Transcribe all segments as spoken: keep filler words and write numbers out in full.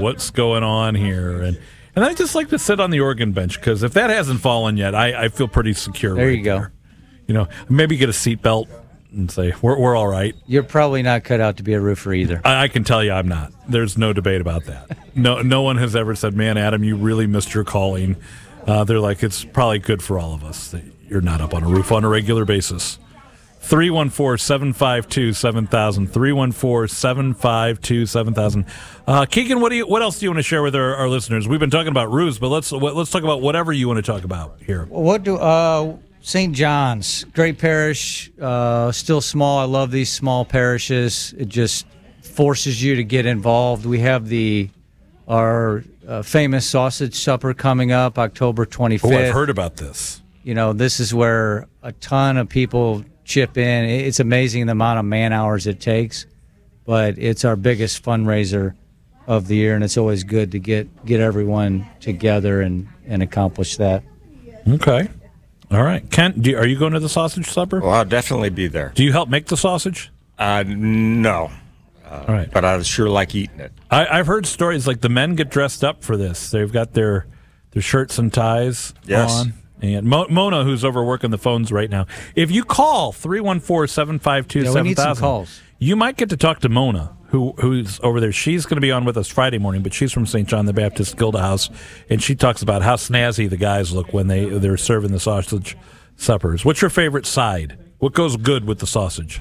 what's going on here? And and I just like to sit on the organ bench because if that hasn't fallen yet, I, I feel pretty secure. There right you go. There. You know, maybe get a seatbelt and say, we're we're all right. You're probably not cut out to be a roofer either. I, I can tell you I'm not. There's no debate about that. No, no one has ever said, man, Adam, you really missed your calling. Uh, they're like, it's probably good for all of us that you're not up on a roof on a regular basis. three one four, seven five two, seven thousand. three one four, seven five two, seven thousand. Uh, Keegan, what do you? What else do you want to share with our, our listeners? We've been talking about roofs, but let's let's talk about whatever you want to talk about here. What do uh, Saint John's, great parish, uh, still small. I love these small parishes. It just forces you to get involved. We have the our uh, famous sausage supper coming up October twenty-fifth. Oh, I've heard about this. You know, this is where a ton of people chip in. It's amazing the amount of man hours it takes, but it's our biggest fundraiser of the year, and it's always good to get get everyone together and, and accomplish that. Okay. All right. Kent, do you, are you going to the sausage supper? Well, I'll definitely be there. Do you help make the sausage? Uh, no. Uh, All right. But I sure like eating it. I, I've heard stories like the men get dressed up for this. They've got their their shirts and ties Yes. on. And Mo- Mona, who's over working the phones right now, if you call three one four, seven five two, Yeah, we seven need some thousand, calls. you might get to talk to Mona, who who's over there. She's going to be on with us Friday morning, but she's from Saint John the Baptist Gilda House, and she talks about how snazzy the guys look when they, they're serving the sausage suppers. What's your favorite side? What goes good with the sausage?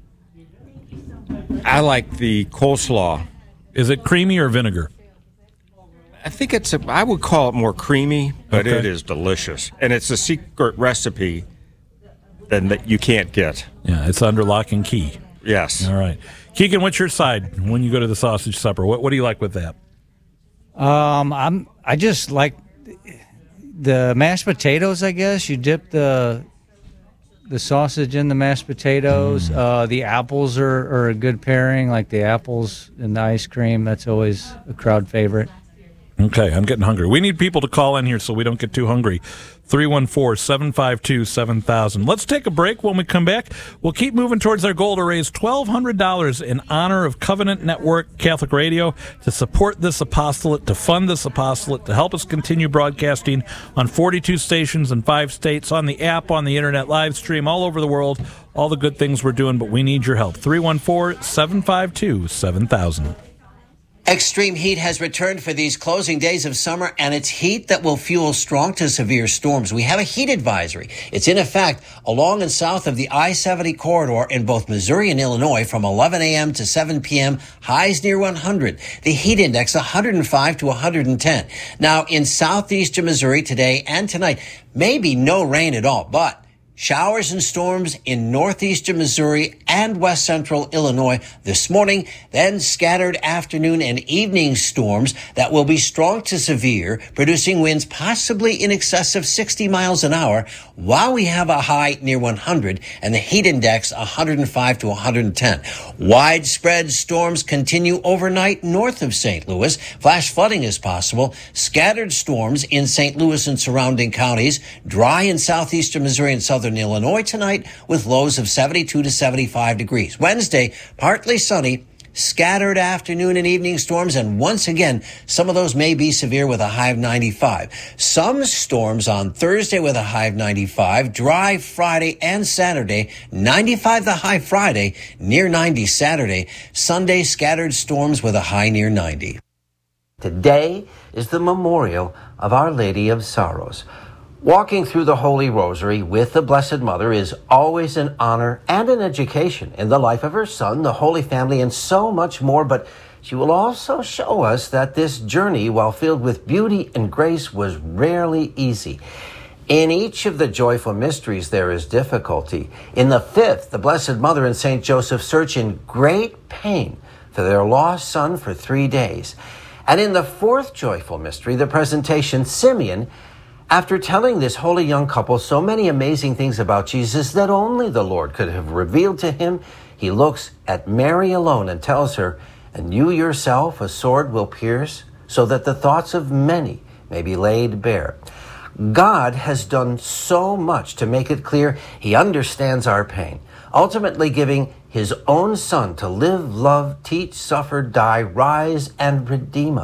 I like the coleslaw. Is it creamy or vinegar? I think it's, a, I would call it more creamy, but Okay. it is delicious. And it's a secret recipe then that you can't get. Yeah, it's under lock and key. Yes. All right. Keegan, what's your side when you go to the sausage supper? What what do you like with that? Um, I'm I just like the mashed potatoes. I guess you dip the the sausage in the mashed potatoes. Mm. Uh, the apples are, are a good pairing, like the apples and the ice cream. That's always a crowd favorite. Okay, I'm getting hungry. We need people to call in here so we don't get too hungry. three one four, seven five two, seven thousand. Let's take a break. When we come back, we'll keep moving towards our goal to raise twelve hundred dollars in honor of Covenant Network Catholic Radio to support this apostolate, to fund this apostolate, to help us continue broadcasting on forty-two stations in five states, on the app, on the internet live stream, all over the world. All the good things we're doing, but we need your help. three one four, seven five two, seven thousand. Extreme heat has returned for these closing days of summer, and it's heat that will fuel strong to severe storms. We have a heat advisory. It's in effect along and south of the I seventy corridor in both Missouri and Illinois from eleven a.m. to seven p.m., highs near one hundred. The heat index one hundred five to one hundred ten. Now, in southeastern Missouri today and tonight, maybe no rain at all, but showers and storms in northeastern Missouri and west central Illinois this morning, then scattered afternoon and evening storms that will be strong to severe, producing winds possibly in excess of sixty miles an hour, while we have a high near one hundred and the heat index one hundred five to one hundred ten. Widespread storms continue overnight north of Saint Louis. Flash flooding is possible. Scattered storms in Saint Louis and surrounding counties. Dry in southeastern Missouri and southern Illinois tonight with lows of seventy-two to seventy-five degrees. Wednesday, partly sunny, scattered afternoon and evening storms, and once again, some of those may be severe with a high of ninety-five. Some storms on Thursday with a high of ninety-five, dry Friday and Saturday, ninety-five the high Friday, near ninety Saturday. Sunday, scattered storms with a high near ninety. Today is the memorial of Our Lady of Sorrows. Walking through the Holy Rosary with the Blessed Mother is always an honor and an education in the life of her Son, the Holy Family, and so much more. But she will also show us that this journey, while filled with beauty and grace, was rarely easy. In each of the joyful mysteries, there is difficulty. In the fifth, the Blessed Mother and Saint Joseph search in great pain for their lost son for three days. And in the fourth joyful mystery, the presentation, Simeon, after telling this holy young couple so many amazing things about Jesus that only the Lord could have revealed to him, he looks at Mary alone and tells her, "And you yourself a sword will pierce, so that the thoughts of many may be laid bare." God has done so much to make it clear he understands our pain, ultimately giving his own Son to live, love, teach, suffer, die, rise, and redeem us.